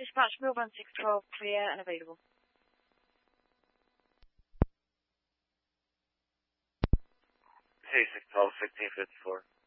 Dispatch Milburn 612, clear and available. Hey, 612, 1654.